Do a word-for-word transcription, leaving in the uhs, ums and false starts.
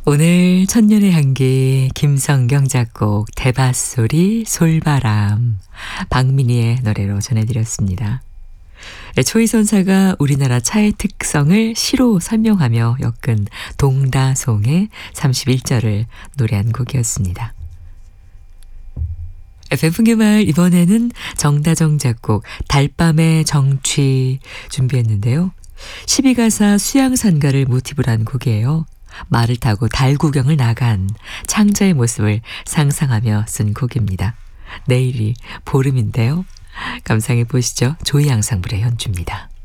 오늘 천년의 향기 김성경 작곡 대밭소리 솔바람 박민희의 노래로 전해드렸습니다. 초이선사가 우리나라 차의 특성을 시로 설명하며 엮은 동다송의 삼십일 절을 노래한 곡이었습니다. 에프엠 풍경마을 이번에는 정다정 작곡 달밤의 정취 준비했는데요. 십이 가사 수양산가를 모티브로 한 곡이에요. 말을 타고 달 구경을 나간 창자의 모습을 상상하며 쓴 곡입니다. 내일이 보름인데요. 감상해 보시죠. 조이 앙상블의 연주입니다.